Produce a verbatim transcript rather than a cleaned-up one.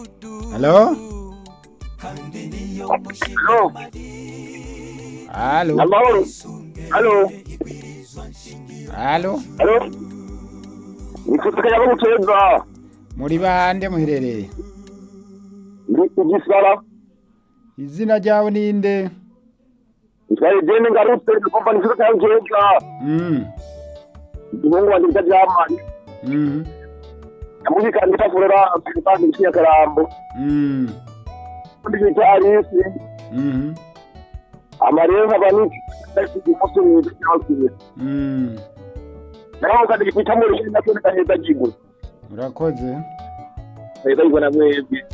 Halo? Halo. Halo? Amahoro. Halo. Halo? Halo. Nikutuka yabo muteza. Muri bande muherereye? Ndi kugisara. Izina ryawe ninde? Israel Jene ngarutse kumva nikutuka yabo muteza. Mm. Ndibongo wanje byamani. Mhm. Amuzika ndikafurera kubandi kisiya karambo. Mm. Ndi cyarisi. Mhm. Amarenga bani kumuntu w'cyose. Mm. Naho kandi kwita muri nakyo ndaheza gigo. Urakoze. Heza igona mwebwe.